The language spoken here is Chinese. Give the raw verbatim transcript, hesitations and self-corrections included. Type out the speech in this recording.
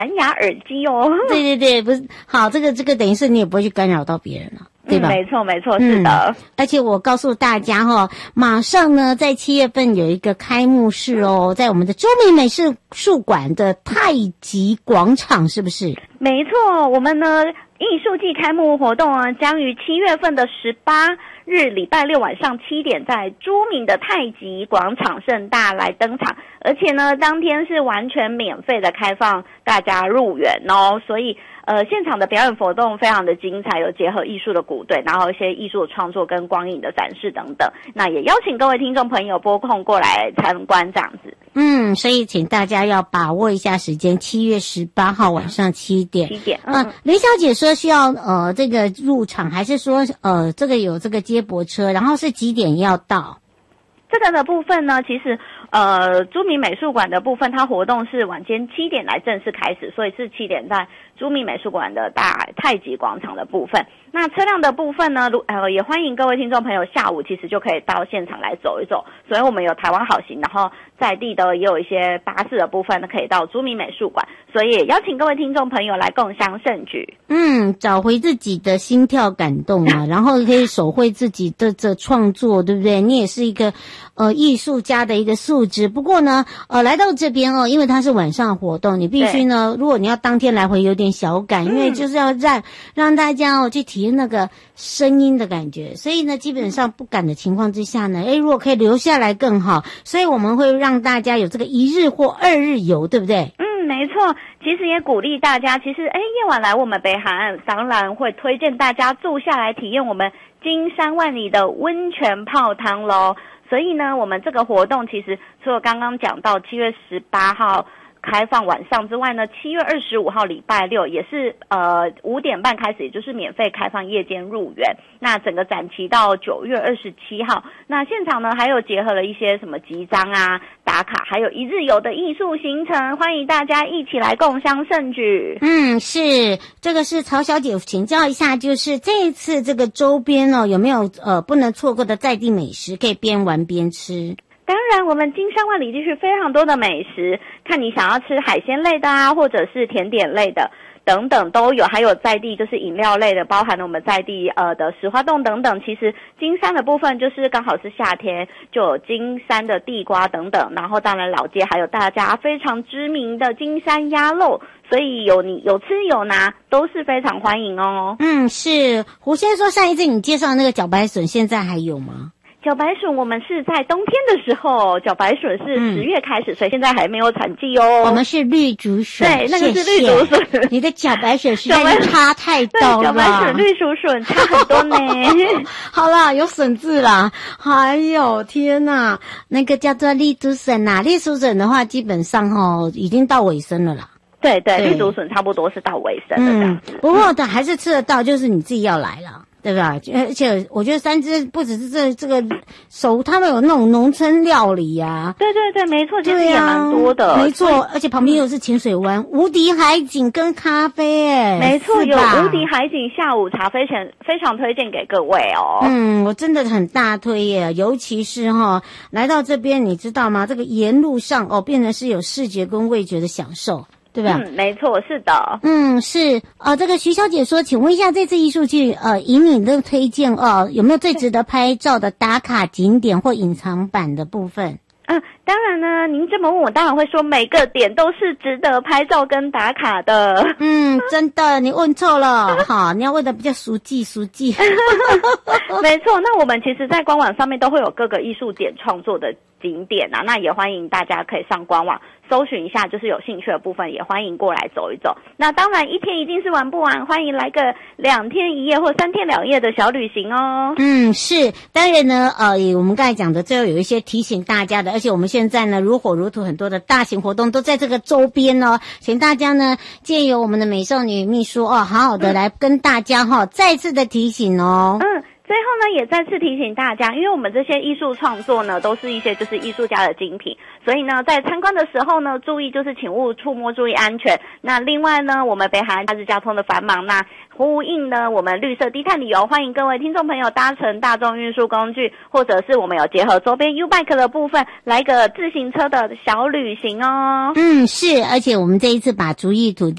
蓝牙耳机哦。 对对对，不是好，这个这个等于是你也不会去干扰到别人了。对吧？ 嗯、没错，没错，是的、嗯。 而且我告诉大家哈、哦，马上呢，在七月份有一个开幕式哦，在我们的中美美术术馆的太极广场，是不是？ 没错，我们呢艺术季开幕活动啊，将于七月份的十八日礼拜六晚上七点，在著名的太极广场盛大来登场，而且呢，当天是完全免费的开放大家入园哦，所以。呃，现场的表演活动非常的精彩，有结合艺术的鼓队，然后一些艺术的创作跟光影的展示等等。那也邀请各位听众朋友拨空过来参观这样子。 嗯，所以请大家要把握一下时间，七月十八号晚上七点。 七点。 嗯，呃、雷小姐说需要呃这个入场，还是说呃这个有这个接驳车，然后是几点要到？ 这个的部分呢，其实呃，朱明美术馆的部分，它活动是晚间七点来正式开始，所以是七点在朱明美术馆的大太极广场的部分。那车辆的部分呢，呃，也欢迎各位听众朋友下午其实就可以到现场来走一走。所以我们有台湾好行，然后在地的也有一些巴士的部分呢，可以到朱明美术馆。所以也邀请各位听众朋友来共襄盛举。 嗯，找回自己的心跳感动啊，然后可以手绘自己的这创作，对不对？你也是一个呃艺术家的一个素质。不过呢，呃，来到这边哦，因为它是晚上活动，你必须呢，如果你要当天来回有点小赶，因为就是要让让大家哦去体验那个声音的感觉，所以呢，基本上不赶的情况之下呢，诶，如果可以留下来更好，所以我们会让大家有这个一日或二日游，对不对？ 嗯，没错，其实也鼓励大家，其实诶，夜晚来我们北海岸，当然会推荐大家住下来体验我们金山万里的温泉泡汤咯。所以呢，我们这个活动其实除了刚刚讲到七月十八号开放晚上之外呢，七月二十五号礼拜六也是呃五点半开始，也就是免费开放夜间入园。那整个展期到九月二十七号，那现场呢还有结合了一些什么集章啊、打卡，还有一日游的艺术行程，欢迎大家一起来共襄盛举。 嗯，是这个是曹小姐请教一下，就是这一次这个周边哦有没有呃不能错过的在地美食，可以边玩边吃？ 当然，我们金山万里地区非常多的美食，看你想要吃海鲜类的啊，或者是甜点类的等等都有，还有在地就是饮料类的，包含了我们在地呃的石花冻等等。其实金山的部分就是刚好是夏天，就有金山的地瓜等等，然后当然老街还有大家非常知名的金山鸭肉，所以有你有吃有拿都是非常欢迎哦。 嗯，是胡先说上一次你介绍那个茭白笋现在还有吗？ 茭白笋我们是在冬天的时候，茭白笋是十月开始、嗯、所以现在还没有产季哦。 我们是绿竹笋， 对，那个是绿竹笋。 谢谢你的茭白笋实在是差太多了， 茭白笋、绿竹笋差很多呢。 好啦，有笋字啦。哎呦天哪，那个叫做绿竹笋呐、啊，绿竹笋的话基本上哦已经到尾声了啦。 对对，绿竹笋差不多是到尾声的这样子。 嗯、不过的还是吃得到，就是你自己要来了。对吧？而且我觉得三芝不只是这这个手，他们有那种农村料理呀、啊。 对对对，没错，其实也蛮多的。 没错，而且旁边又是浅水湾、无敌海景跟咖啡，哎， 没错，有无敌海景下午茶，非常非常推荐给各位哦。 嗯，我真的很大推耶，尤其是哈、哦、来到这边，你知道吗？这个沿路上哦，变成是有视觉跟味觉的享受。对吧？ 嗯，没错，是的。 嗯，是。呃，这个徐小姐说，请问一下，这次艺术季，呃，以你的推荐哦、呃，有没有最值得拍照的打卡景点或隐藏版的部分？ 嗯，当然呢，您这么问我，当然会说每个点都是值得拍照跟打卡的。 嗯，真的，你问错了，哈，你要问的比较熟记熟记。 没错，那我们其实在官网上面都会有各个艺术点创作的景点啊，那也欢迎大家可以上官网搜寻一下，就是有兴趣的部分也欢迎过来走一走。那当然一天一定是玩不完，欢迎来个两天一夜或三天两夜的小旅行哦。 嗯，是，当然呢，呃，我们刚才讲的最后有一些提醒大家的，而且我们现在呢如火如荼，很多的大型活动都在这个周边哦，请大家呢借由我们的美少女秘书哦，好好的来跟大家哈、哦、再次的提醒哦。 嗯。 最后呢，也再次提醒大家，因为我们这些艺术创作呢，都是一些就是艺术家的精品，所以呢，在参观的时候呢，注意就是请勿触摸，注意安全。那另外呢，我们北海岸假日交通的繁忙，那呼应呢我们绿色低碳旅游，欢迎各位听众朋友搭乘大众运输工具，或者是我们有结合周边 U-Bike 的部分，来个自行车的小旅行哦。 嗯，是，而且我们这一次把竹艺土地